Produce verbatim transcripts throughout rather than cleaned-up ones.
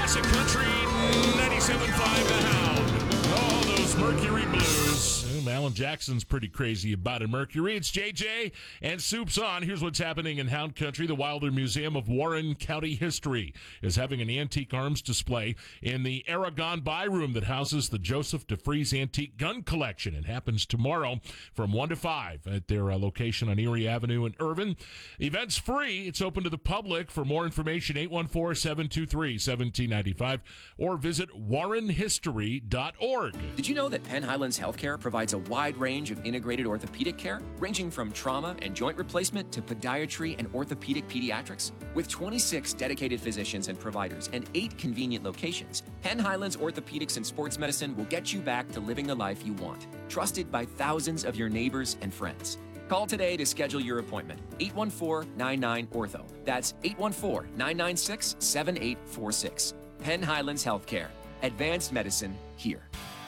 Classic Country ninety-seven point five The Hound. Oh, those Mercury Blues. Alan Jackson's pretty crazy about it. Mercury. It's J J and Soup's on. Here's what's happening in Hound Country. The Wilder Museum of Warren County History is having an antique arms display in the Era Gone By room that houses the Joseph DeFries Antique Gun Collection. It happens tomorrow from one to five at their uh, location on Erie Avenue in Irvin. Event's free. It's open to the public. For more information, eight one four, seven two three, one seven nine five or visit warren history dot org. Did you know that Penn Highlands Healthcare provides a wide range of integrated orthopedic care, ranging from trauma and joint replacement to podiatry and orthopedic pediatrics? With twenty-six dedicated physicians and providers and eight convenient locations, Penn Highlands Orthopedics and Sports Medicine will get you back to living the life you want, trusted by thousands of your neighbors and friends. Call today to schedule your appointment. eight one four, nine nine, O R T H O. That's eight one four, nine nine six, seven eight four six. Penn Highlands Healthcare. Advanced medicine here.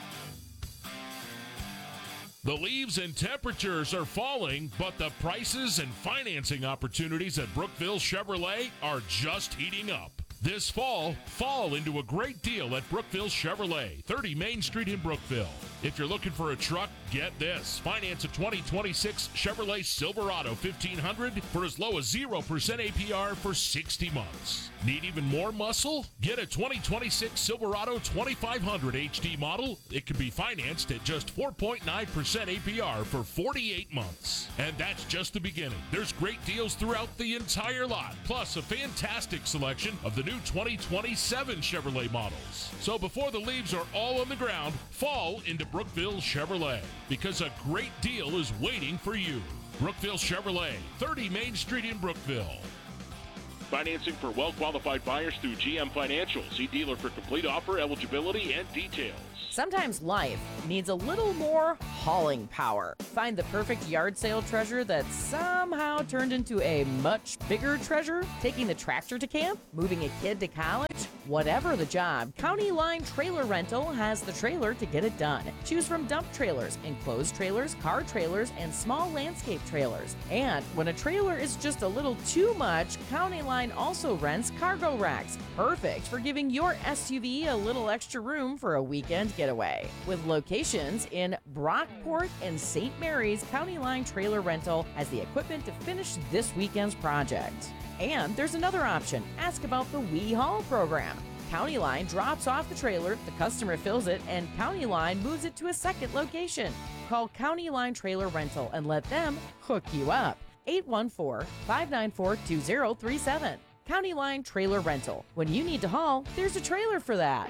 The leaves and temperatures are falling, but the prices and financing opportunities at Brookville Chevrolet are just heating up. This fall, fall into a great deal at Brookville Chevrolet, thirty Main Street in Brookville. If you're looking for a truck, get this. Finance a twenty twenty-six Chevrolet Silverado fifteen hundred for as low as zero percent A P R for sixty months. Need even more muscle? Get a twenty twenty-six Silverado twenty-five hundred H D model. It can be financed at just four point nine percent A P R for forty-eight months. And that's just the beginning. There's great deals throughout the entire lot, plus a fantastic selection of the new twenty twenty-seven Chevrolet models. So before the leaves are all on the ground, fall into Brookville Chevrolet, because a great deal is waiting for you. Brookville Chevrolet, thirty Main Street in Brookville. Financing for well-qualified buyers through G M Financial. See dealer for complete offer, eligibility, and details. Sometimes life needs a little more hauling power. Find the perfect yard sale treasure that somehow turned into a much bigger treasure? Taking the tractor to camp? Moving a kid to college? Whatever the job, County Line Trailer Rental has the trailer to get it done. Choose from dump trailers, enclosed trailers, car trailers, and small landscape trailers. And when a trailer is just a little too much, County Line also rents cargo racks. Perfect for giving your S U V a little extra room for a weekend getaway. With locations in Brockport and Saint Mary's, County Line Trailer Rental has the equipment to finish this weekend's project. And there's another option. Ask about the We Haul program. County Line drops off the trailer, the customer fills it, and County Line moves it to a second location. Call County Line Trailer Rental and let them hook you up. eight one four, five nine four, two zero three seven. County Line Trailer Rental. When you need to haul, there's a trailer for that.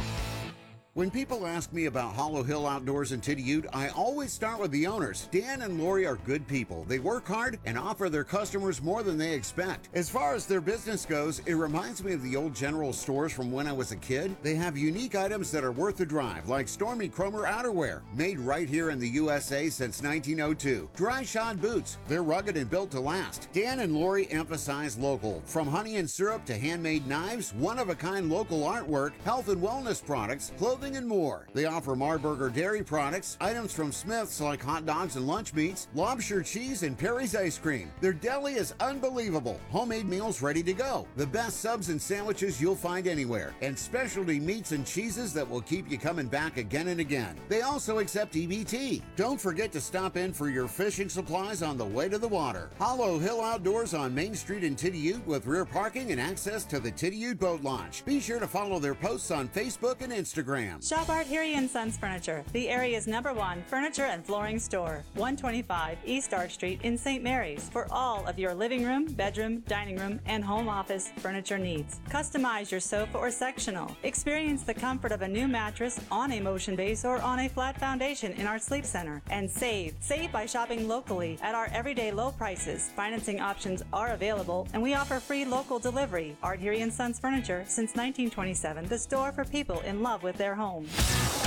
When people ask me about Hollow Hill Outdoors in Tidiute, I always start with the owners. Dan and Lori are good people. They work hard and offer their customers more than they expect. As far as their business goes, it reminds me of the old general stores from when I was a kid. They have unique items that are worth the drive, like Stormy Cromer outerwear, made right here in the U S A since nineteen oh two. Dry shod boots, they're rugged and built to last. Dan and Lori emphasize local. From honey and syrup to handmade knives, one-of-a-kind local artwork, health and wellness products, clothing, and more. They offer Marburger dairy products, items from Smith's like hot dogs and lunch meats, Lobster cheese, and Perry's ice cream. Their deli is unbelievable. Homemade meals ready to go. The best subs and sandwiches you'll find anywhere, and specialty meats and cheeses that will keep you coming back again and again. They also accept E B T. Don't forget to stop in for your fishing supplies on the way to the water. Hollow Hill Outdoors on Main Street in Tidiute with rear parking and access to the Tidiute Boat Launch. Be sure to follow their posts on Facebook and Instagram. Shop Art Harry and Sons Furniture, the area's number one furniture and flooring store. one twenty-five East Arch Street in Saint Mary's for all of your living room, bedroom, dining room, and home office furniture needs. Customize your sofa or sectional. Experience the comfort of a new mattress on a motion base or on a flat foundation in our sleep center. And save. Save by shopping locally at our everyday low prices. Financing options are available, and we offer free local delivery. Art Harry and Sons Furniture since nineteen twenty-seven, the store for people in love with their home.